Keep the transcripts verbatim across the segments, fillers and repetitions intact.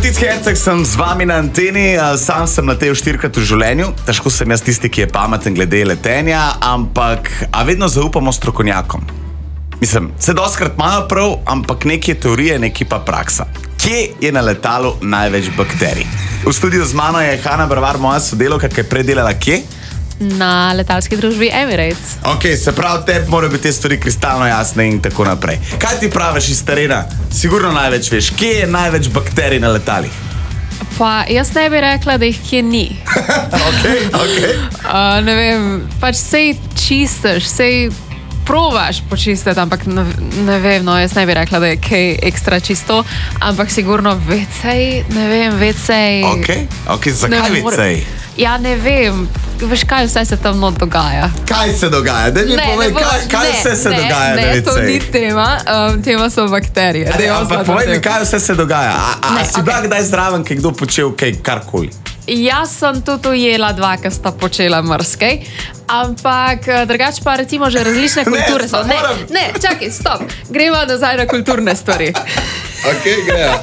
Matic Herceg sem z vami na anteni, sam sem letel štirikrat v življenju, težko sem jaz tisti, ki je pameten glede letenja, ampak a vedno zaupamo strokovnjakom. Mislim, se dostkrat imajo prav, ampak nekje teorije, nekje pa praksa. Kje je na letalu največ bakterij? V studiu z mano je Hana Brvar, moja sodelavka, ki je predelala kje? Na letalski družbi Emirates. Ok, se pravi, tebi morajo biti te stvari kristalno jasne in tako naprej. Kaj ti praviš iz terena? Sigurno največ veš. Kje je največ bakterij na letalih? Pa jaz ne bi rekla, da jih kje ni. Ok, ok. Uh, ne vem, pač sej čistiš, sej probaš počistiti, ampak ne, ne vem, no, jaz ne bi rekla, da je kaj ekstra čisto, ampak sigurno vecej, ne vem, vecej... Ok, ok, zakaj vecej? Ja, ne vem, veš, kaj vse se tam not dogaja. Kaj se dogaja? Da mi povej, kaj, kaj ne, vse se ne, dogaja? Ne, ne, to ni tema, um, tema so bakterije. Ali, ampak povej mi, kaj vse se dogaja? A, a ne, si okay. bila kdaj zraven, kaj kdo počel kaj karkoli? Jaz sem tudi ujela dva, ki sta počela mrskej, ampak drugač pa recimo že različne kulture ne, so. Ne, ne, čakaj, stop. Gremo nazaj na kulturne stvari. Ok, greja.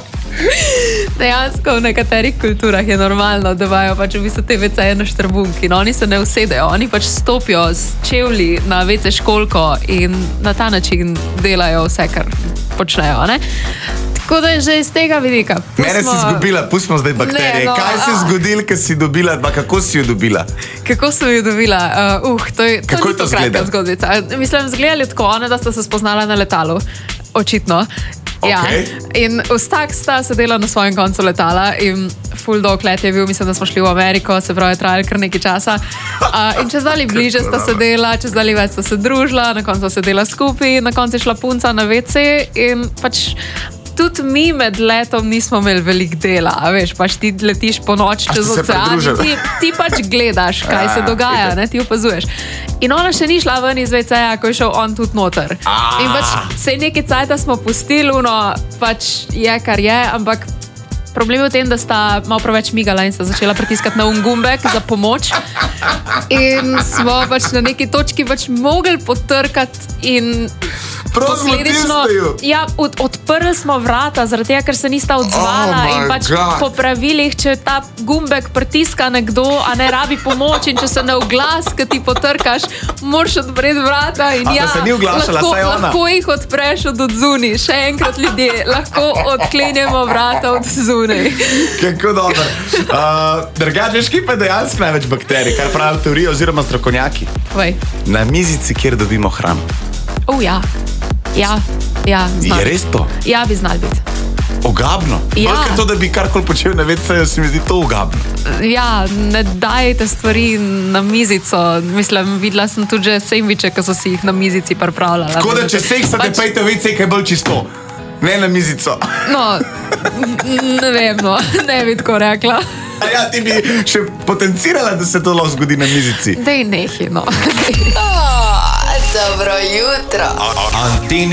Dejansko v nekaterih kulturah je normalno, da imajo pač v bistvu te veceje na štrbunki. No, oni se ne usedejo, oni pač stopijo s čevlji na vece školko in na ta način delajo vse, kar počnejo, ne? Tako da je že iz tega vidika. Pustmo... Mene si izgubila, pustimo zdaj bakterije. Ne, no, Kaj si zgodil, ko si dobila, pa kako si jo dobila? Kako sem jo dobila? Uh, uh, to je, to kako je to kratka zgodbica. Mislim, zgledali tako, one, da sta se spoznala na letalu. Očitno. Ja. Okay. In vsak sta sedela na svojem koncu letala in full dog let je bil, mislim, da smo šli v Ameriko, se pravi, je trajalo kar nekaj časa. Uh, in čez dali bliže sta sedela, čez dali več sta se družila, na koncu sta sedela skupaj, na koncu je šla punca na vece in pač tudi mi med letom nismo imeli veliko dela, a veš, pač ti letiš po noč čez ocean in ti, ti pač gledaš, kaj se dogaja, ne, ti opazuješ. In ona še ni šla ven iz veceja, ko je šel on tudi noter. In pač sej nekaj cajta smo pustili, no, pač je, kar je, ampak problem je v tem, da sta malo preveč migala in sta začela pritiskati na un gumbek za pomoč. In smo pač na neki točki pač mogli potrkati in posledično, ja, od, odprli smo vrata, zaradi tega, ker se nista odzvala oh in pač God. po pravilih, če ta gumbek pritiska nekdo, a ne rabi pomoč in če se ne oglas, ki ti potrkaš, moraš odpreti vrata in a, ja, se ni oglašala, lahko, saj ona. lahko jih odpreš od odzuni. Še enkrat ljudje, lahko odklenjamo vrata od zunaj. Kako dobro. Uh, Drugač, veš, kje pa je dejansko največ bakterij, kar pravijo teorije oziroma strokovnjaki? Povej. Na mizici, kjer dobimo hrano. O, oh, ja. Ja, ja, je res to? Ja, bi znali biti. Ogabno? Ja. Bolj, to, da bi karkoli počel na veceju, se mi zdi to ogabno. Ja, ne dajte stvari na mizico. Mislim, videla sem tudi že sendviče, ki so si jih na mizici pripravljala. Tako da, če se jih sate, pač... pejte vece, kaj je bolj čisto. Ne na mizico. No, ne vem, no, ne bi tako rekla. A ja, ti bi še potencirala, da se to lahko zgodi na mizici. Dej nehi, no. Oh, dobro jutro. Anteni.